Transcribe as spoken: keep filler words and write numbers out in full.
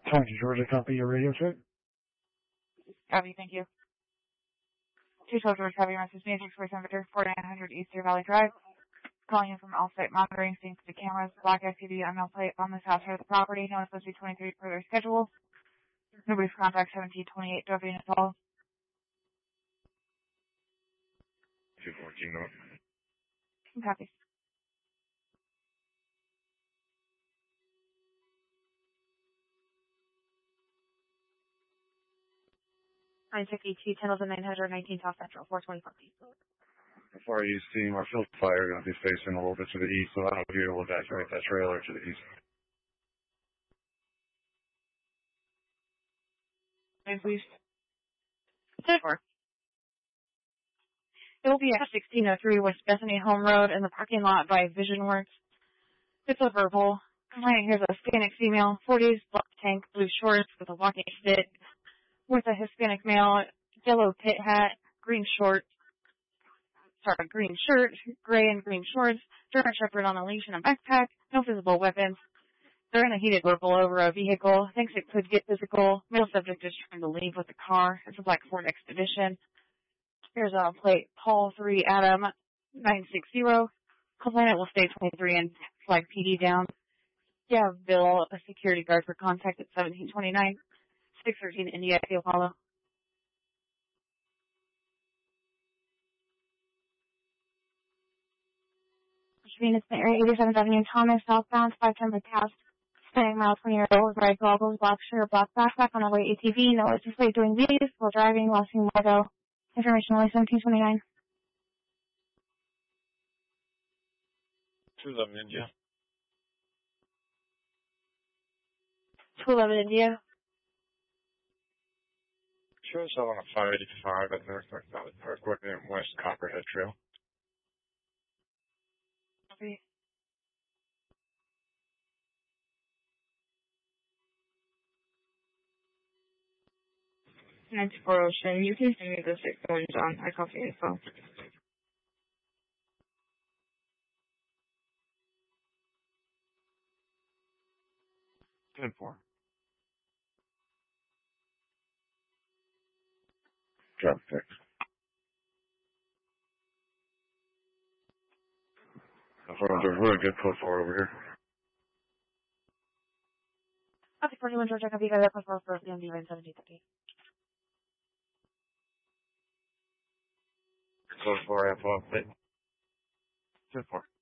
County, Georgia, copy your radio check. Copy, thank you. two twelve Georgia, copy, message, Matrix, voice Victor, forty-nine hundred East Deer Valley Drive. Calling in from All-Site Monitoring, seeing the cameras, black S U V unknown plate on this house or the property. No one's supposed to be twenty-three per their schedule. Nobody's contact seventeen twenty-eight, Dovey and Paul. two fourteen North. Copy. nine sixty-two, ten eleven, nine hundred nineteen South Central, four twenty-four. Far east team, our field fire going to be facing a little bit to the east, so I don't know if you're able to evacuate that trailer to the east. And please. ten four. It will be at sixteen oh three West Bethany Home Road in the parking lot by Vision Works. It's a verbal. Complainant here's a Hispanic female, forties, black tank, blue shorts with a walking stick, with a Hispanic male, yellow pit hat, green shorts, sorry, green shirt, gray and green shorts, German Shepherd on a leash and a backpack, no visible weapons. They're in a heated verbal over a vehicle, thinks it could get physical. Male subject is trying to leave with the car. It's a black Ford Expedition. Here's a plate, Paul three Adam nine six zero. Complainant will stay twenty-three and flag P D down. You have Bill, a security guard for contact at seventeen twenty-nine, six thirteen India, Apollo. Venus Mary, eighty-seventh Avenue, Thomas, southbound, five ten the cast. Staying mile twenty year old with red goggles, black shirt, black backpack on a white A T V. No license plate doing these while driving, Washington Margo. Information only seventeen twenty-nine. two eleven India. two eleven India. Show us out on a five eighty-five at North North Coordinate West Copperhead Trail. Copy. Next for Ocean, you can send me the six ones on I copy info. ten four. Drop text. We're a good code four over here. Okay, forty-one Georgia, copy, guys, code four for the M D seventeen thirty. Code four, I have ten four.